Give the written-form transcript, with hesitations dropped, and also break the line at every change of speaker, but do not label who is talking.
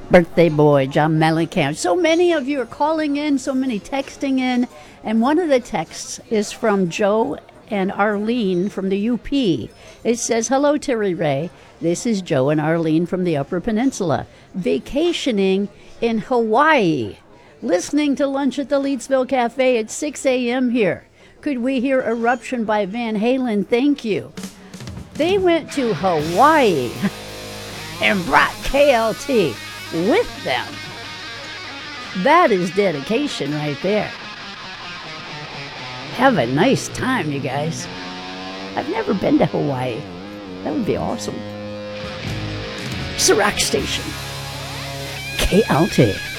birthday boy, John Mellencamp. So many of you are calling in, so many texting in, and one of the texts is from Joe and Arlene from the UP. It says, "Hello, Terry Ray. This is Joe and Arlene from the Upper Peninsula, vacationing in Hawaii, listening to Lunch at the Leedsville Cafe at 6 a.m. here. Could we hear Eruption by Van Halen? Thank you." They went to Hawaii and brought KLT with them. That is dedication right there. Have a nice time, you guys. I've never been to Hawaii. That would be awesome. It's a rock station. KLT.